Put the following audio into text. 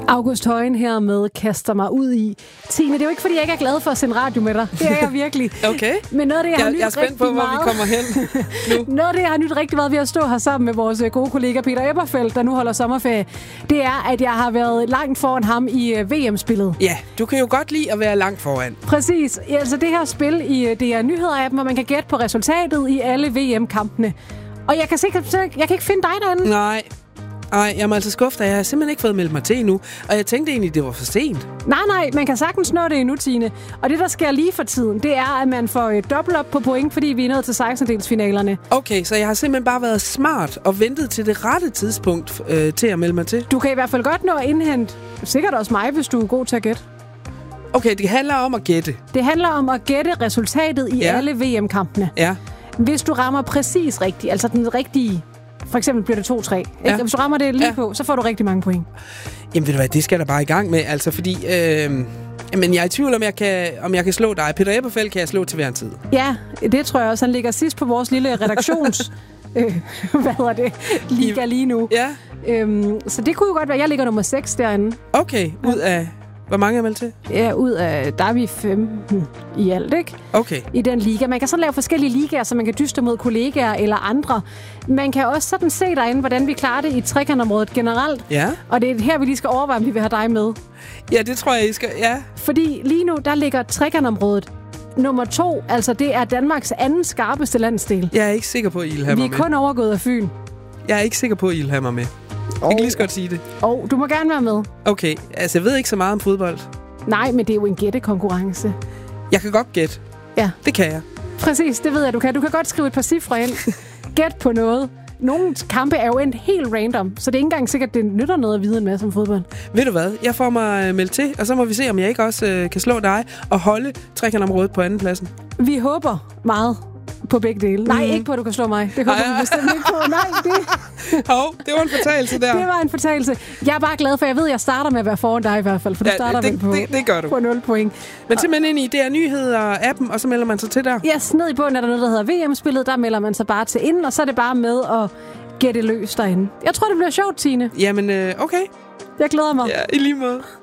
August Højen her med kaster mig ud i. Tine, det er jo ikke, fordi jeg ikke er glad for at sende radio med dig. Det er jeg virkelig. Okay. Men noget af det, jeg er spændt på, hvor vi kommer hen nu. Noget af det, jeg har nyt rigtig meget ved at stå her sammen med vores gode kollega Peter Eberfeldt, der nu holder sommerferie, det er, at jeg har været langt foran ham i VM-spillet. Ja, du kan jo godt lide at være langt foran. Præcis. Altså det her spil i DR Nyheder-appen, hvor man kan gætte på resultatet i alle VM-kampene. Og jeg kan ikke finde dig derinde. Nej, jeg må altså skuffe dig. Jeg har simpelthen ikke fået meldt mig til endnu. Og jeg tænkte egentlig, det var for sent. Nej, man kan sagtens nå det endnu, Tine. Og det, der sker lige for tiden, det er, at man får dobbelt op på point, fordi vi er nået til 16-delsfinalerne. Okay, så jeg har simpelthen bare været smart og ventet til det rette tidspunkt til at melde mig til. Du kan i hvert fald godt nå at indhente sikkert også mig, hvis du er god til at gætte. Okay, det handler om at gætte. Det handler om at gætte resultatet i alle VM-kampene. Ja. Hvis du rammer præcis rigtigt, altså den rigtige, for eksempel bliver det 2-3. Ja. Hvis du rammer det lige på, så får du rigtig mange point. Jamen ved du hvad, det skal der bare i gang med, altså fordi... men jeg er i tvivl om jeg kan slå dig. Peter Eberfeldt kan jeg slå til hver en tid. Ja, det tror jeg også. Han ligger sidst på vores lille redaktions... liga lige nu. Ja. Så det kunne jo godt være, jeg ligger nummer 6 derinde. Okay, ud af... Hvor mange er vel til? Ja, ud af... Der er vi 15 i alt, ikke? Okay. I den liga. Man kan så lave forskellige ligaer, så man kan dyste mod kollegaer eller andre. Man kan også sådan se derinde, hvordan vi klarer det i trekantområdet generelt. Ja. Og det er her, vi lige skal overveje, om vi vil have dig med. Ja, det tror jeg, I skal. Ja. Fordi lige nu, der ligger trekantområdet nummer 2. Altså, det er Danmarks anden skarpeste landsdel. Jeg er ikke sikker på, at I vil have mig med. Vi er kun overgået af Fyn. Jeg er ikke sikker på, at I vil have mig med. Jeg kan lige så godt sige det. Du må gerne være med. Okay, altså jeg ved ikke så meget om fodbold. Nej, men det er jo en gættekonkurrence. Jeg kan godt gætte. Ja. Det kan jeg. Præcis, det ved jeg, du kan. Du kan godt skrive et par cifre ind. Gæt på noget. Nogle kampe er jo endt helt random, så det er ikke engang sikkert, at det nytter noget at vide en masse om fodbold. Ved du hvad? Jeg får mig meldt til, og så må vi se, om jeg ikke også kan slå dig og holde trekantområdet på anden pladsen. Vi håber meget på begge dele. Nej, ikke på, at du kan slå mig. Det håber vi bestemt ikke på. Nej, det var en fortalelse der. Det var en fortalelse. Jeg er bare glad for, jeg ved, at jeg starter med at være foran dig i hvert fald, for du starter det gør du. På 0 point. Men simpelthen ind i DR Nyheder-appen, og så melder man sig til der? Yes, ned i bunden er der noget, der hedder VM-spillet. Der melder man sig bare til inden, og så er det bare med at gætte løs derinde. Jeg tror, det bliver sjovt, Tine. Jamen, okay. Jeg glæder mig. Ja, i lige måde.